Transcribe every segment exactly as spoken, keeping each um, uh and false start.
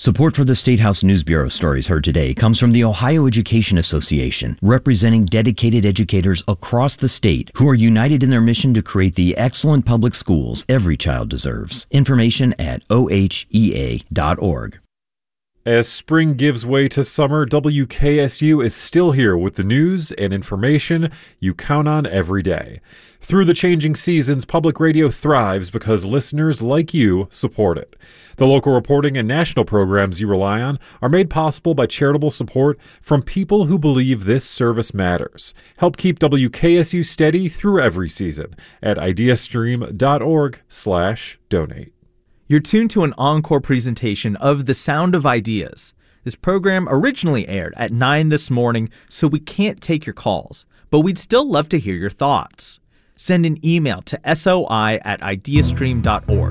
Support for the State House News Bureau stories heard today comes from the Ohio Education Association, representing dedicated educators across the state who are united in their mission to create the excellent public schools every child deserves. Information at O H E A dot org. As spring gives way to summer, W K S U is still here with the news and information you count on every day. Through the changing seasons, public radio thrives because listeners like you support it. The local reporting and national programs you rely on are made possible by charitable support from people who believe this service matters. Help keep W K S U steady through every season at ideastream dot org slash donate. You're tuned to an encore presentation of The Sound of Ideas. This program originally aired at nine this morning, so we can't take your calls, but we'd still love to hear your thoughts. Send an email to soi at ideastream dot org.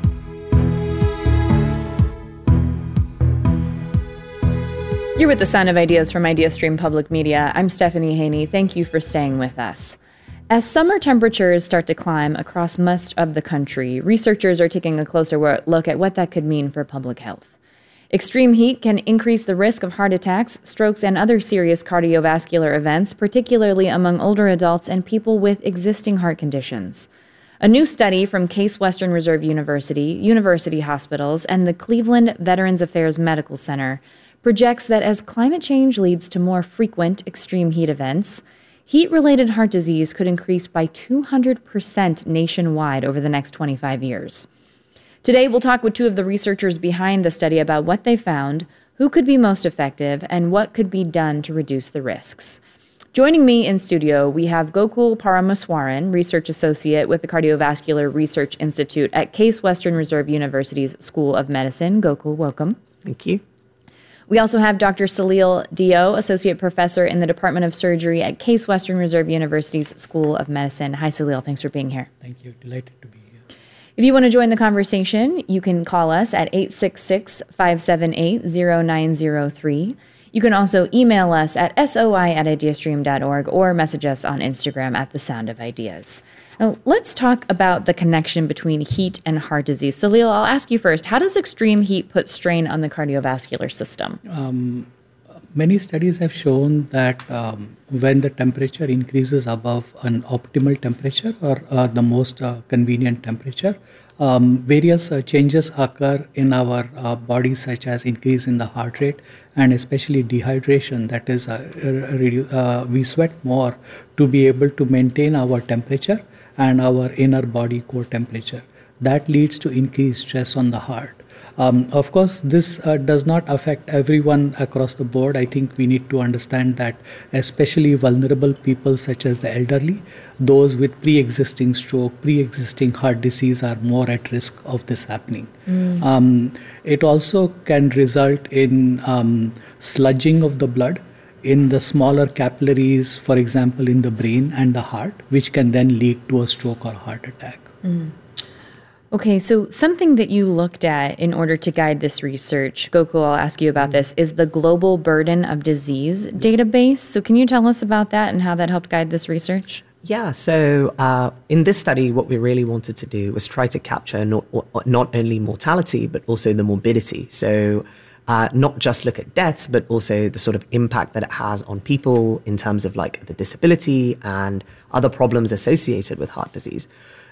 You're with The Sound of Ideas from IdeaStream Public Media. I'm Stephanie Haney. Thank you for staying with us. As summer temperatures start to climb across much of the country, researchers are taking a closer look at what that could mean for public health. Extreme heat can increase the risk of heart attacks, strokes, and other serious cardiovascular events, particularly among older adults and people with existing heart conditions. A new study from Case Western Reserve University, University Hospitals, and the Cleveland Veterans Affairs Medical Center projects that as climate change leads to more frequent extreme heat events, heat-related heart disease could increase by two hundred percent nationwide over the next twenty-five years. Today, we'll talk with two of the researchers behind the study about what they found, who could be most effective, and what could be done to reduce the risks. Joining me in studio, we have Gokul Parameswaran, Research Associate with the Cardiovascular Research Institute at Case Western Reserve University's School of Medicine. Gokul, welcome. Thank you. We also have Doctor Salil Dio, Associate Professor in the Department of Surgery at Case Western Reserve University's School of Medicine. Hi, Salil. Thanks for being here. Thank you. Delighted to be here. If you want to join the conversation, you can call us at eight six six, five seven eight, zero nine zero three. You can also email us at soi at ideastream dot org or message us on Instagram at The Sound of Ideas. Now, let's talk about the connection between heat and heart disease. Salil, I'll ask you first. How does extreme heat put strain on the cardiovascular system? Um, many studies have shown that um, when the temperature increases above an optimal temperature or uh, the most uh, convenient temperature, um, various uh, changes occur in our uh, bodies, such as increase in the heart rate and especially dehydration. That is, uh, redu- uh, we sweat more to be able to maintain our temperature and our inner body core temperature. That leads to increased stress on the heart. Um, of course, this uh, does not affect everyone across the board. I think we need to understand that especially vulnerable people such as the elderly, those with pre-existing stroke, pre-existing heart disease are more at risk of this happening. Mm. Um, it also can result in um, sludging of the blood in the smaller capillaries, for example, in the brain and the heart, which can then lead to a stroke or heart attack. Mm. Okay, so something that you looked at in order to guide this research, Gokul, I'll ask you about this, is the Global Burden of Disease database. So can you tell us about that and how that helped guide this research? Yeah, so uh, in this study, what we really wanted to do was try to capture not, not only mortality, but also the morbidity. So uh, not just look at deaths, but also the sort of impact that it has on people in terms of like the disability and other problems associated with heart disease.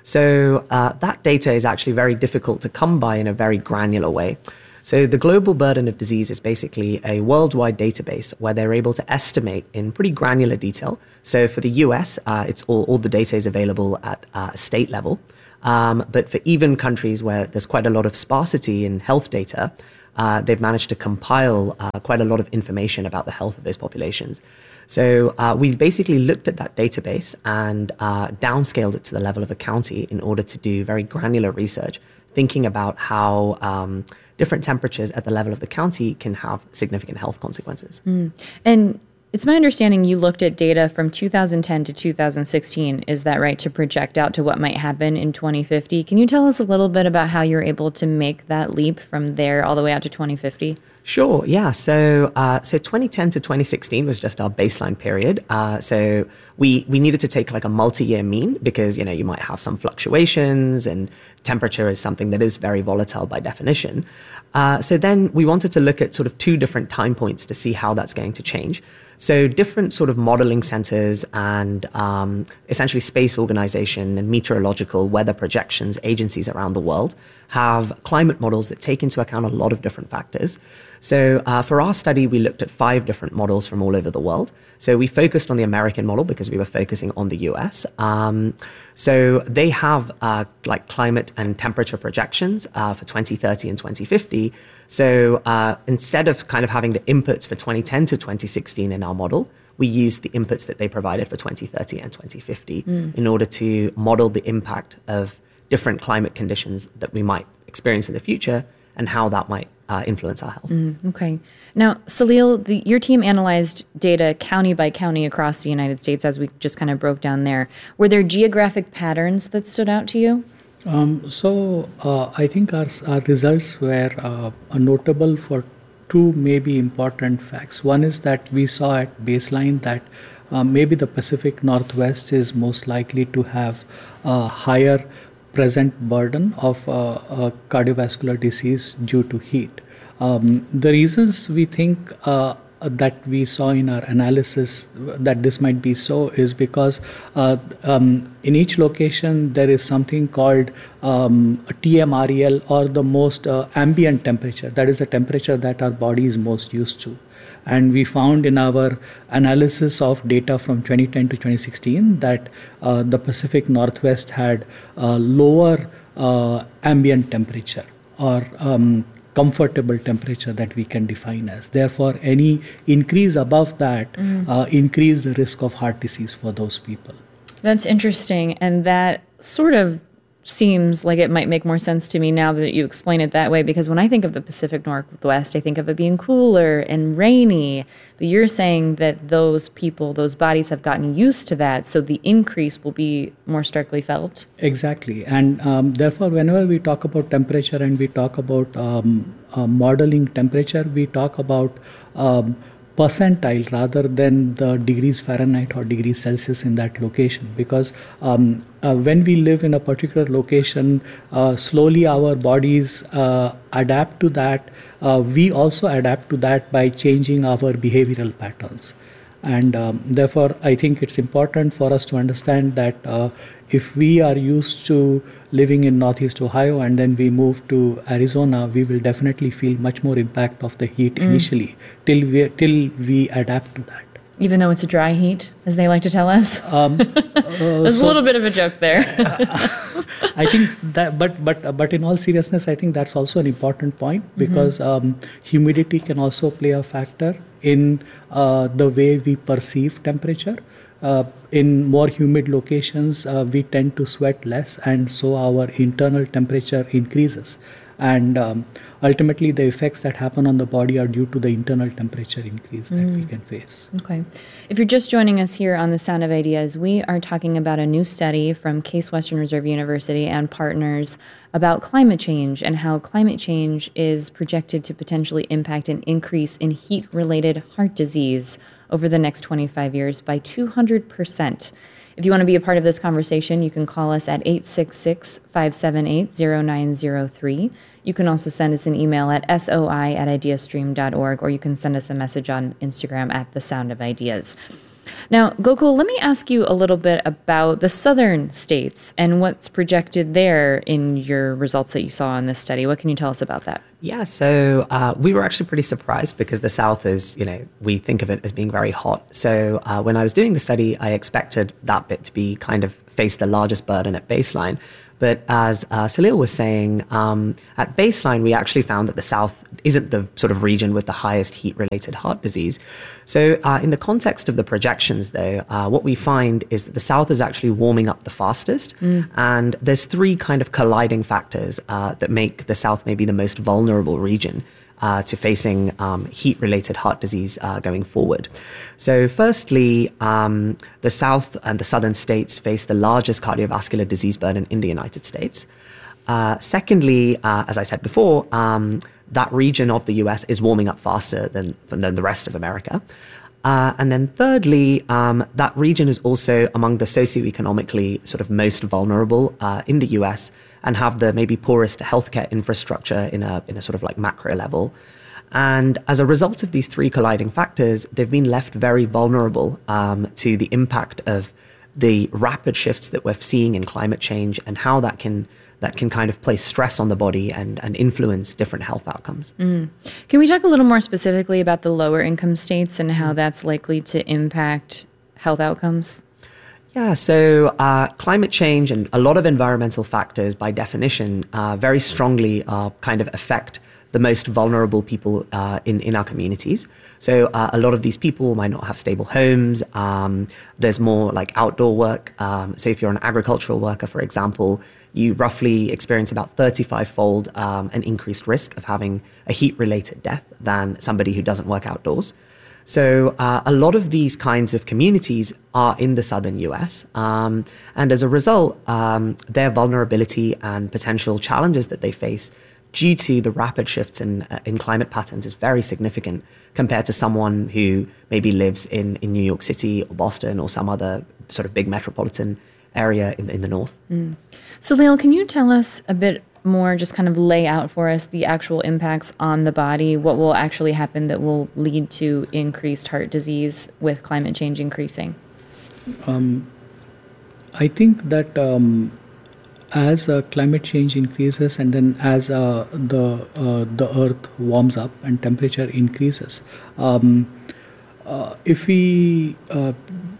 So uh, that data is actually very difficult to come by in a very granular way. So the Global Burden of Disease is basically a worldwide database where they're able to estimate in pretty granular detail. So for the U S, uh, it's all, all the data is available at uh, a state level. Um, but for even countries where there's quite a lot of sparsity in health data, uh, they've managed to compile uh, quite a lot of information about the health of those populations. So uh, we basically looked at that database and uh, downscaled it to the level of a county in order to do very granular research, thinking about how um, different temperatures at the level of the county can have significant health consequences. Mm. And It's my understanding you looked at data from two thousand ten to two thousand sixteen, is that right, to project out to what might happen in twenty fifty? Can you tell us a little bit about how you're able to make that leap from there all the way out to twenty fifty? Sure, yeah. So uh, so twenty ten to twenty sixteen was just our baseline period. Uh, so we we needed to take like a multi-year mean because, you know, you might have some fluctuations and temperature is something that is very volatile by definition. Uh, so then we wanted to look at sort of two different time points to see how that's going to change. So different sort of modeling centers and um, essentially space organization and meteorological weather projections agencies around the world have climate models that take into account a lot of different factors. So uh, for our study, we looked at five different models from all over the world. So we focused on the American model because we were focusing on the U S. Um, so they have uh, like climate and temperature projections uh, for twenty thirty and twenty fifty. So uh, instead of kind of having the inputs for twenty ten to twenty sixteen in our model, we used the inputs that they provided for twenty thirty and twenty fifty mm. in order to model the impact of different climate conditions that we might experience in the future and how that might uh, influence our health. Mm, okay. Now, Salil, the, your team analyzed data county by county across the United States, as we just kind of broke down there. Were there geographic patterns that stood out to you? Um, so uh, I think our, our results were uh, notable for two maybe important facts. One is that we saw at baseline that uh, maybe the Pacific Northwest is most likely to have a higher present burden of uh, uh, cardiovascular disease due to heat. Um, the reasons we think uh, that we saw in our analysis that this might be so is because uh, um, in each location there is something called um, a T M R E L, or the most uh, ambient temperature. That is the temperature that our body is most used to. And we found in our analysis of data from twenty ten to twenty sixteen that uh, the Pacific Northwest had uh, lower uh, ambient temperature, or um, comfortable temperature that we can define as. Therefore, any increase above that mm. uh, increase the risk of heart disease for those people. That's interesting, and that sort of seems like it might make more sense to me now that you explain it that way, because when I think of the Pacific Northwest, I think of it being cooler and rainy, but you're saying that those people, those bodies have gotten used to that, so the increase will be more starkly felt? Exactly, and um, therefore whenever we talk about temperature and we talk about um, uh, modeling temperature, we talk about um, percentile rather than the degrees Fahrenheit or degrees Celsius in that location, because um, uh, when we live in a particular location, uh, slowly our bodies uh, adapt to that. Uh, we also adapt to that by changing our behavioral patterns. And um, therefore, I think it's important for us to understand that uh, if we are used to living in Northeast Ohio and then we move to Arizona, we will definitely feel much more impact of the heat mm. initially till we till we adapt to that. Even though it's a dry heat, as they like to tell us. Um, uh, There's so, a little bit of a joke there. I think that, but but but in all seriousness, I think that's also an important point, because mm-hmm. um, humidity can also play a factor in uh, the way we perceive temperature. Uh, in more humid locations, uh, we tend to sweat less, and so our internal temperature increases. And um, ultimately, the effects that happen on the body are due to the internal temperature increase that mm. we can face. Okay. If you're just joining us here on The Sound of Ideas, we are talking about a new study from Case Western Reserve University and partners about climate change and how climate change is projected to potentially impact an increase in heat-related heart disease over the next twenty-five years by two hundred percent. If you want to be a part of this conversation, you can call us at eight six six, five seven eight, zero nine zero three. You can also send us an email at soi at ideastream dot org, or you can send us a message on Instagram at The Sound of Ideas. Now, Gokul, let me ask you a little bit about the southern states and what's projected there in your results that you saw in this study. What can you tell us about that? Yeah, so uh, we were actually pretty surprised because the South is, you know, we think of it as being very hot. So uh, when I was doing the study, I expected that bit to be kind of face the largest burden at baseline. But as uh, Salil was saying, um, at baseline, we actually found that the South isn't the sort of region with the highest heat-related heart disease. So uh, in the context of the projections, though, uh, what we find is that the South is actually warming up the fastest. Mm. And there's three kind of colliding factors uh, that make the South maybe the most vulnerable region uh, to facing um, heat-related heart disease uh, going forward. So firstly, um, the South and the Southern states face the largest cardiovascular disease burden in the United States. Uh, secondly, uh, as I said before, um, that region of the U S is warming up faster than, than the rest of America. Uh, and then thirdly, um, that region is also among the socioeconomically sort of most vulnerable uh, in the U S and have the maybe poorest healthcare infrastructure in a in a sort of like macro level. And as a result of these three colliding factors, they've been left very vulnerable um, to the impact of the rapid shifts that we're seeing in climate change and how that can that can kind of place stress on the body and, and influence different health outcomes. Mm. Can we talk a little more specifically about the lower income states and how that's likely to impact health outcomes? Yeah, so uh, climate change and a lot of environmental factors, by definition, uh, very strongly uh, kind of affect the most vulnerable people uh, in, in our communities. So uh, a lot of these people might not have stable homes. Um, there's more like outdoor work. Um, so if you're an agricultural worker, for example, you roughly experience about thirty-five-fold um, an increased risk of having a heat-related death than somebody who doesn't work outdoors. So uh, a lot of these kinds of communities are in the southern U S. Um, and as a result, um, their vulnerability and potential challenges that they face due to the rapid shifts in, uh, in climate patterns is very significant compared to someone who maybe lives in, in New York City or Boston or some other sort of big metropolitan area in, in the north. Mm. Salil, can you tell us a bit more, just kind of lay out for us the actual impacts on the body, what will actually happen that will lead to increased heart disease with climate change increasing? Um, I think that um, as uh, climate change increases and then as uh, the uh, the earth warms up and temperature increases, um, uh, if we uh,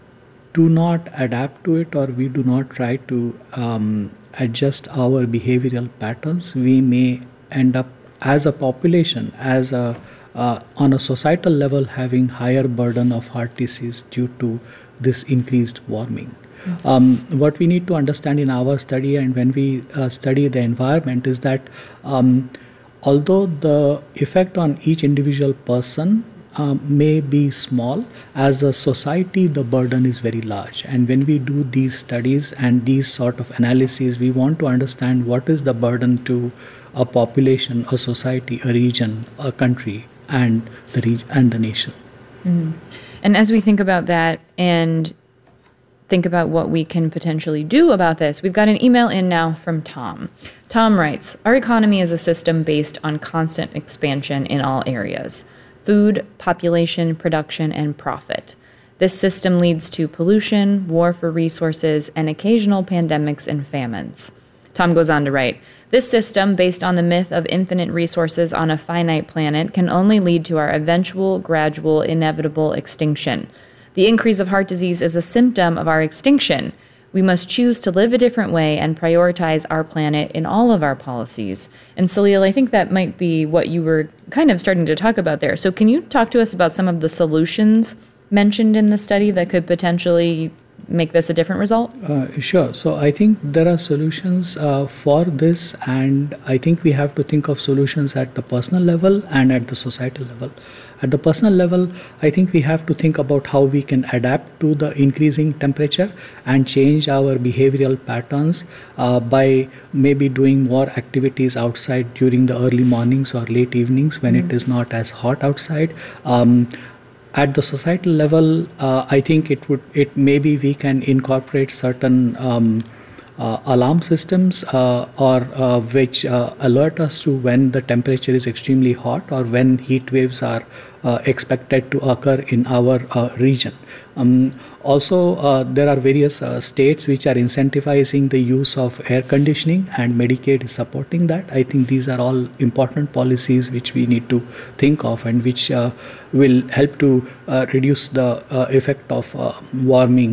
do not adapt to it or we do not try to um, adjust our behavioral patterns, we may end up as a population, as a uh, on a societal level, having higher burden of heart disease due to this increased warming. Mm-hmm. Um, what we need to understand in our study and when we uh, study the environment is that um, although the effect on each individual person Um, may be small, as a society the burden is very large. And when we do these studies and these sort of analyses, we want to understand what is the burden to a population, a society, a region, a country, and the region and the nation. Mm. And as we think about that and think about what we can potentially do about this, we've got an email in now from Tom. Tom writes, "Our economy is a system based on constant expansion in all areas: food, population, production, and profit. This system leads to pollution, war for resources, and occasional pandemics and famines." Tom goes on to write, "This system, based on the myth of infinite resources on a finite planet, can only lead to our eventual, gradual, inevitable extinction. The increase of heart disease is a symptom of our extinction. We must choose to live a different way and prioritize our planet in all of our policies." And Salil, I think that might be what you were kind of starting to talk about there. So can you talk to us about some of the solutions mentioned in the study that could potentially make this a different result? Uh, sure. So I think there are solutions uh, for this, and I think we have to think of solutions at the personal level and at the societal level. At the personal level, I think we have to think about how we can adapt to the increasing temperature and change our behavioral patterns uh, by maybe doing more activities outside during the early mornings or late evenings when mm. it is not as hot outside. Um, At the societal level, uh, I think it would it maybe we can incorporate certain um, uh, alarm systems uh, or uh, which uh, alert us to when the temperature is extremely hot or when heat waves are uh, expected to occur in our uh, region. Um, also, uh, there are various uh, states which are incentivizing the use of air conditioning, and Medicaid is supporting that. I think these are all important policies which we need to think of and which uh, will help to uh, reduce the uh, effect of uh, warming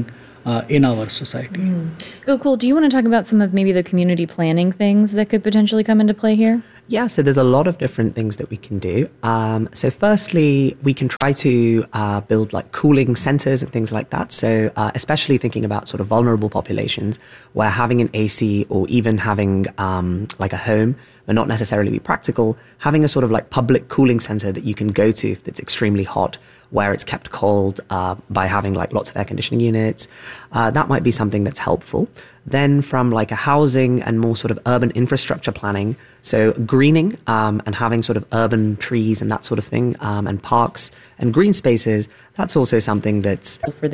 uh, in our society. Mm. Gokul, do you want to talk about some of maybe the community planning things that could potentially come into play here? Yeah, so there's a lot of different things that we can do. Um, so firstly, we can try to uh, build like cooling centers and things like that. So uh, especially thinking about sort of vulnerable populations where having an A C or even having um, like a home may not necessarily be practical, having a sort of like public cooling center that you can go to if it's extremely hot, where it's kept cold uh, by having like lots of air conditioning units, uh, that might be something that's helpful. Then from like a housing and more sort of urban infrastructure planning, so greening um, and having sort of urban trees and that sort of thing, um, and parks and green spaces, that's also something that's For the